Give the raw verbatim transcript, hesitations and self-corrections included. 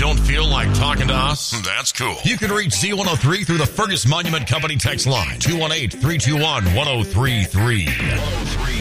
Don't feel like talking to us? That's cool. You can reach Z one oh three through the Fergus Monument Company text line, two one eight, three two one, one oh three three.